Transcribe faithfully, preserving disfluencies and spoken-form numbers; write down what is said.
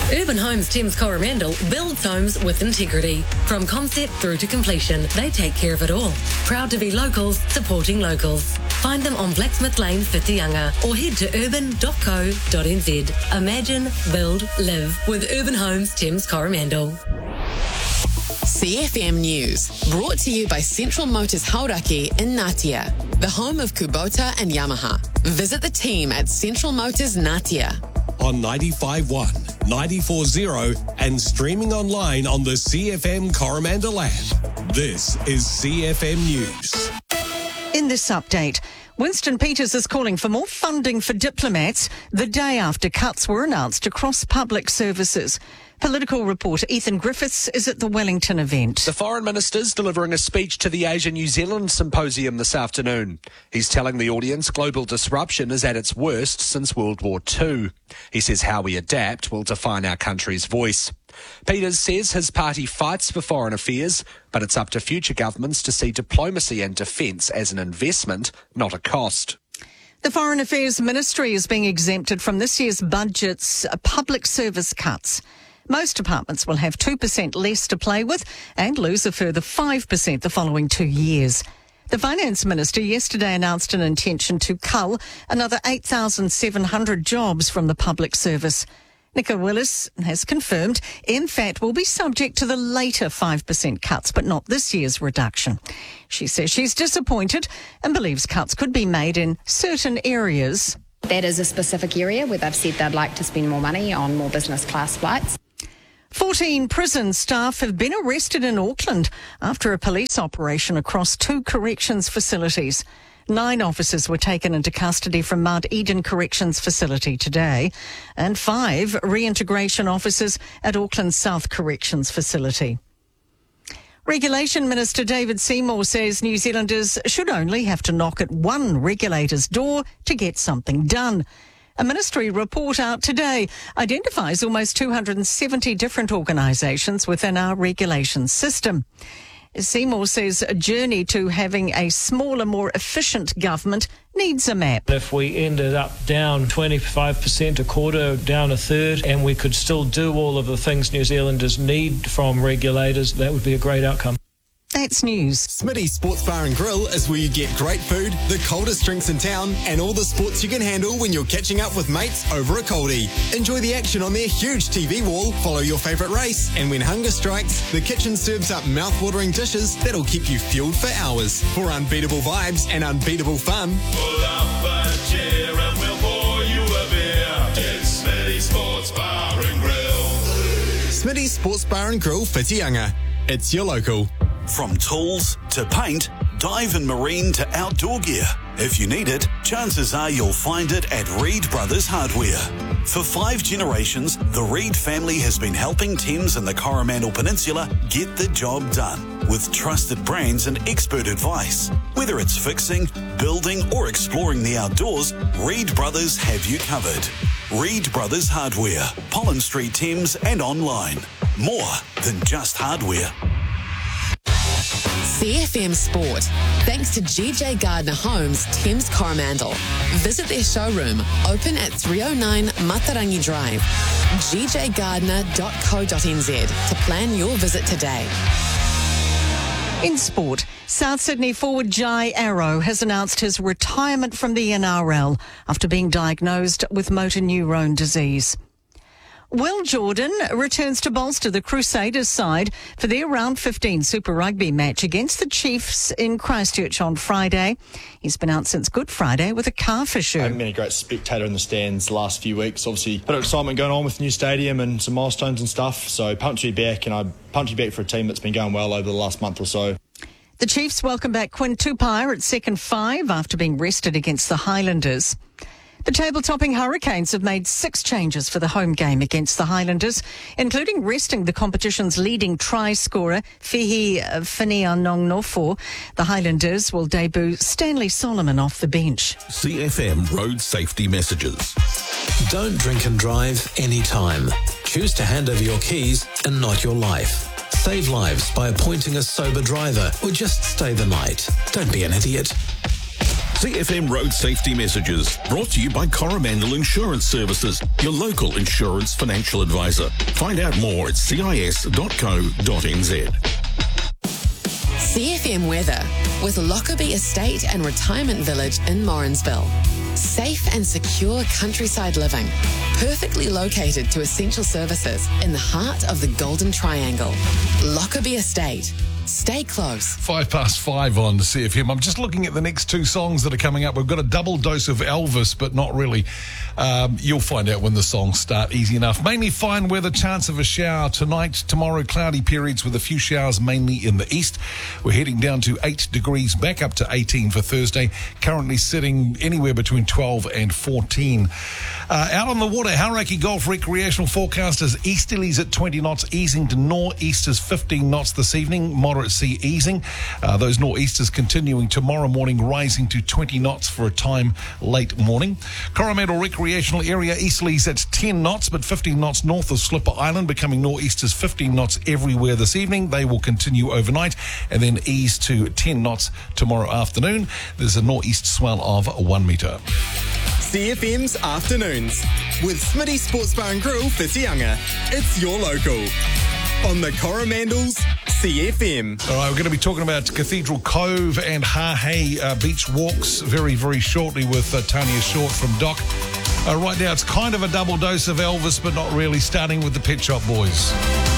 Urban Homes Thames Coromandel builds homes with integrity. From concept through to completion, they take care of it all. Proud to be locals, supporting locals. Find them on Blacksmith Lane, Whitianga, or head to urban dot co dot n z. Imagine, build, live with Urban Homes Thames Coromandel. C F M News, brought to you by Central Motors Hauraki in Ngatea, the home of Kubota and Yamaha. Visit the team at Central Motors Ngatea. On ninety-five point one, ninety-four point zero and streaming online on the C F M Coromandel app. This is C F M News. In this update, Winston Peters is calling for more funding for diplomats the day after cuts were announced across public services. Political reporter Ethan Griffiths is at the Wellington event. The Foreign Minister's delivering a speech to the Asia New Zealand Symposium this afternoon. He's telling the audience global disruption is at its worst since World War Two. He says how we adapt will define our country's voice. Peters says his party fights for foreign affairs, but it's up to future governments to see diplomacy and defence as an investment, not a cost. The Foreign Affairs Ministry is being exempted from this year's budget's public service cuts. Most departments will have two percent less to play with and lose a further five percent the following two years. The Finance Minister yesterday announced an intention to cull another eight thousand seven hundred jobs from the public service. Nicola Willis has confirmed M F A T will be subject to the later five percent cuts, but not this year's reduction. She says she's disappointed and believes cuts could be made in certain areas. That is a specific area where they've said they'd like to spend more money on more business class flights. fourteen prison staff have been arrested in Auckland after a police operation across two corrections facilities. Nine officers were taken into custody from Mount Eden Corrections Facility today, and five reintegration officers at Auckland South Corrections Facility. Regulation Minister David Seymour says New Zealanders should only have to knock at one regulator's door to get something done. A ministry report out today identifies almost two hundred seventy different organisations within our regulation system. Seymour says a journey to having a smaller, more efficient government needs a map. If we ended up down twenty-five percent, a quarter, down a third, and we could still do all of the things New Zealanders need from regulators, that would be a great outcome. That's news. Smitty's Sports Bar and Grill is where you get great food, the coldest drinks in town, and all the sports you can handle when you're catching up with mates over a coldie. Enjoy the action on their huge T V wall, follow your favourite race, and when hunger strikes, the kitchen serves up mouth-watering dishes that'll keep you fueled for hours. For unbeatable vibes and unbeatable fun, pull up a chair and we'll pour you a beer. It's Smitty's Sports Bar and Grill. Smitty's Sports Bar and Grill, Whitianga. It's your local. From tools to paint, dive and marine to outdoor gear. If you need it, chances are you'll find it at Reed Brothers Hardware. For five generations, the Reed family has been helping Thames and the Coromandel Peninsula get the job done with trusted brands and expert advice. Whether it's fixing, building or exploring the outdoors, Reed Brothers have you covered. Reed Brothers Hardware, Pollen Street, Thames and online. More than just hardware. C F M Sport, thanks to G J Gardner Homes, Thames Coromandel. Visit their showroom, open at three oh nine Matarangi Drive, g j gardner dot co dot n z to plan your visit today. In sport, South Sydney forward Jai Arrow has announced his retirement from the N R L after being diagnosed with motor neurone disease. Will Jordan returns to bolster the Crusaders side for their round fifteen Super Rugby match against the Chiefs in Christchurch on Friday. He's been out since Good Friday with a calf issue. I haven't been a great spectator in the stands the last few weeks. Obviously, a bit of excitement going on with the new stadium and some milestones and stuff. So pumped to be back, and I'm pumped to be back for a team that's been going well over the last month or so. The Chiefs welcome back Quinn Tupaia at second five after being rested against the Highlanders. The table-topping Hurricanes have made six changes for the home game against the Highlanders, including resting the competition's leading try scorer, Fihi Finianongnofo. The Highlanders will debut Stanley Solomon off the bench. C F M Road Safety Messages. Don't drink and drive anytime. Choose to hand over your keys and not your life. Save lives by appointing a sober driver or just stay the night. Don't be an idiot. C F M Road Safety Messages, brought to you by Coromandel Insurance Services, your local insurance financial advisor. Find out more at c i s dot co dot n z. C F M weather with Lockerbie Estate and Retirement Village in Morrinsville. Safe and secure countryside living, perfectly located to essential services in the heart of the Golden Triangle. Lockerbie Estate. Stay close. Five past five on the C F M. I'm just looking at the next two songs that are coming up. We've got a double dose of Elvis, but not really. Um, you'll find out when the songs start, easy enough. Mainly fine weather, chance of a shower tonight. Tomorrow, cloudy periods with a few showers, mainly in the east. We're heading down to eight degrees, back up to eighteen for Thursday. Currently sitting anywhere between twelve and fourteen. Uh, out on the water, Hauraki Golf recreational forecast is easterlies at twenty knots, easing to nor'easters fifteen knots this evening. Moderate sea easing. Uh, those nor'easters continuing tomorrow morning, rising to twenty knots for a time late morning. Coromandel recreational area, easterlies at ten knots, but fifteen knots north of Slipper Island, becoming nor'easters fifteen knots everywhere this evening. They will continue overnight and then ease to ten knots tomorrow afternoon. There's a nor'east swell of one metre. C F M's Afternoons with Smitty Sports Bar and Grill, Whitianga. It's your local. On the Coromandel's C F M. All right, we're going to be talking about Cathedral Cove and Hahei uh, beach walks very, very shortly with uh, Tanya Short from Doc. Uh, right now, it's kind of a double dose of Elvis, but not really, starting with the Pet Shop Boys.